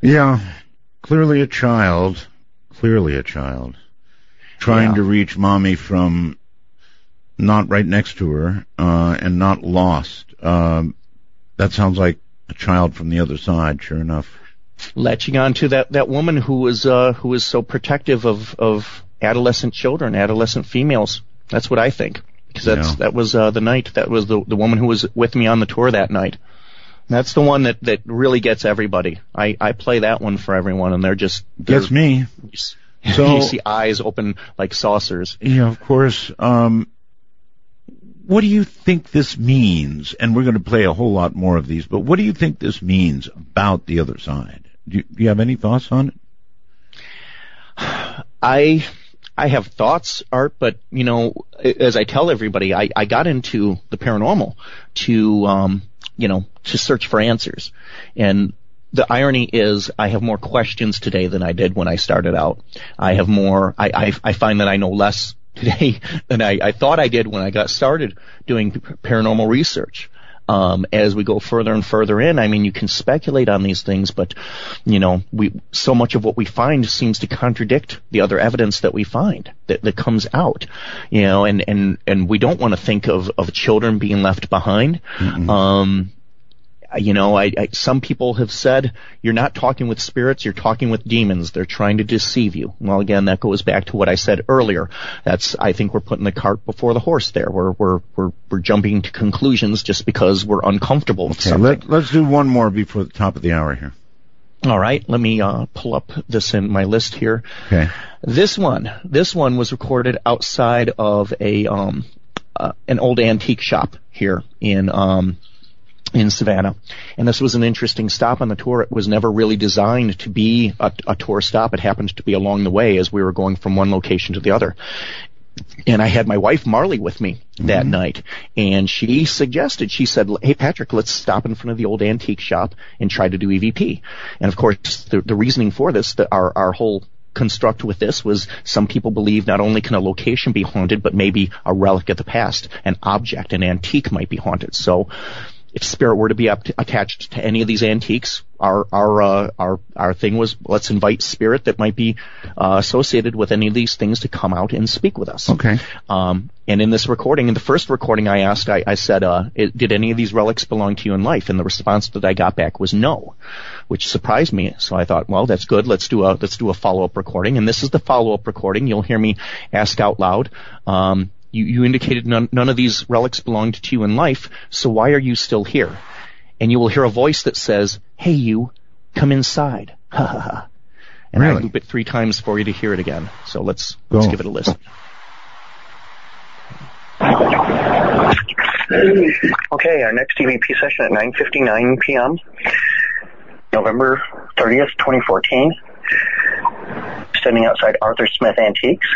Yeah, clearly a child, trying to reach mommy from not right next to her, and not lost. That sounds like a child from the other side, sure enough. Latching on to that woman who was so protective of adolescent children, adolescent females. That's what I think. Because that was the night. That was the woman who was with me on the tour that night. That's the one that really gets everybody. I play that one for everyone, and gets me. So you see eyes open like saucers. Yeah, of course. What do you think this means? And we're going to play a whole lot more of these, but what do you think this means about the other side? Do you have any thoughts on it? I have thoughts, Art, but, as I tell everybody, I got into the paranormal to search for answers. And the irony is I have more questions today than I did when I started out. I have more, I find that I know less today than I thought I did when I got started doing paranormal research. As we go further and further in, I mean, you can speculate on these things, but, so much of what we find seems to contradict the other evidence that we find that comes out, and we don't want to think of children being left behind. Mm-hmm. Some people have said you're not talking with spirits, you're talking with demons. They're trying to deceive you. Well, again, that goes back to what I said earlier. I think we're putting the cart before the horse there. We're jumping to conclusions just because we're uncomfortable with something. Let's do one more before the top of the hour here. All right, let me pull up this in my list here. Okay. This one was recorded outside of an old antique shop here in Savannah. And this was an interesting stop on the tour. It was never really designed to be a tour stop. It happened to be along the way as we were going from one location to the other. And I had my wife Marley with me that night, and she said, hey Patrick, let's stop in front of the old antique shop and try to do EVP. And of course, the reasoning for this, our whole construct with this was some people believe not only can a location be haunted, but maybe a relic of the past, an object, an antique might be haunted. So if spirit were to be attached to any of these antiques, our thing was, let's invite spirit that might be associated with any of these things to come out and speak with us. Okay. And in this recording, in the first recording I asked, I said, did any of these relics belong to you in life? And the response that I got back was no, which surprised me. So I thought, well, that's good. Let's do a follow-up recording. And this is the follow-up recording. You'll hear me ask out loud. You indicated none of these relics belonged to you in life, so why are you still here? And you will hear a voice that says, hey, you, come inside. Ha ha ha. And really? I loop it 3 times for you to hear it again. So let's give it a listen. Okay, our next EVP session at 9:59 p.m., November 30th, 2014. Standing outside Arthur Smith Antiques.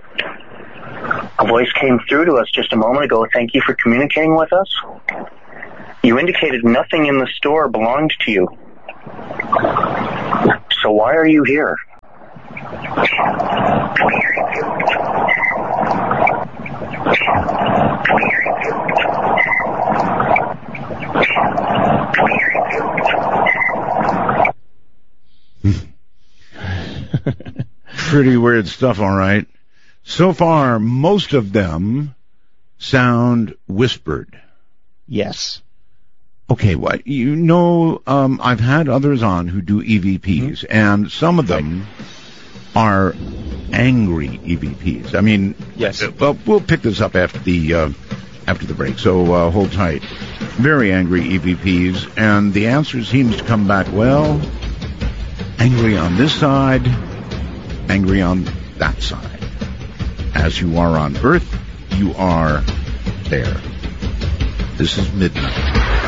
A voice came through to us just a moment ago. Thank you for communicating with us. You indicated nothing in the store belonged to you. So why are you here? Pretty weird stuff, all right. So far, most of them sound whispered. Yes. Okay, I've had others on who do EVPs, and some of them are angry EVPs. I mean, yes. Well, we'll pick this up after the break, so hold tight. Very angry EVPs, and the answer seems to come back, well, angry on this side, angry on that side. As you are on Earth, you are there. This is Midnight.